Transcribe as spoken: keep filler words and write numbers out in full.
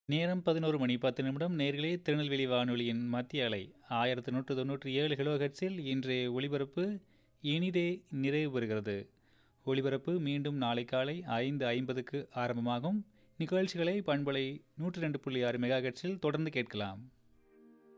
நேரம் பதினொரு மணி பத்து நிமிடம். நேர்களே, திருநெல்வேலி வானொலியின் மத்திய அலை ஆயிரத்து நூற்று தொன்னூற்றி ஏழு கிலோ ஹெர்ட்ஸில் இன்றைய ஒளிபரப்பு இனிதே நிறைவு பெறுகிறது. ஒளிபரப்பு மீண்டும் நாளை காலை ஐந்து ஐம்பதுக்கு ஆரம்பமாகும். நிகழ்ச்சிகளை பண்பலை நூற்றி ரெண்டு புள்ளி ஆறு மெகா ஹெர்ட்ஸில் தொடர்ந்து கேட்கலாம்.